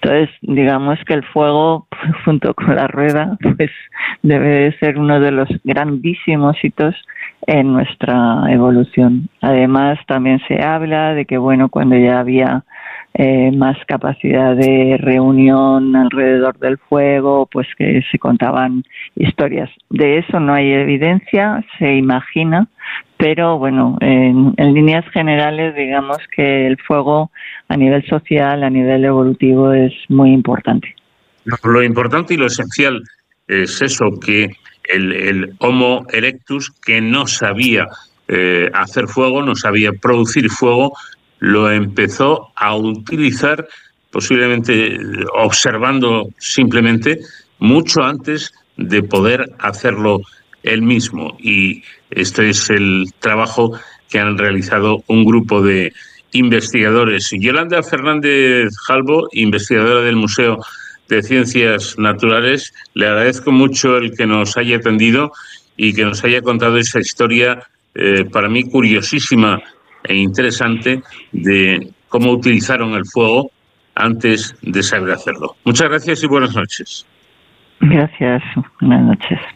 Entonces, digamos que el fuego, junto con la rueda, pues debe de ser uno de los grandísimos hitos en nuestra evolución. Además, también se habla de que, bueno, cuando ya había más capacidad de reunión alrededor del fuego, pues que se contaban historias. De eso no hay evidencia, se imagina, pero bueno, en líneas generales, digamos que el fuego a nivel social, a nivel evolutivo, es muy importante. Lo importante y lo esencial es eso, que el Homo erectus, que no sabía hacer fuego, no sabía producir fuego, lo empezó a utilizar posiblemente observando simplemente mucho antes de poder hacerlo él mismo. Y este es el trabajo que han realizado un grupo de investigadores. Yolanda Fernández Jalbo, investigadora del Museo de Ciencias Naturales, le agradezco mucho el que nos haya atendido y que nos haya contado esa historia para mí curiosísima e interesante de cómo utilizaron el fuego antes de saber hacerlo. Muchas gracias y buenas noches. Gracias, buenas noches.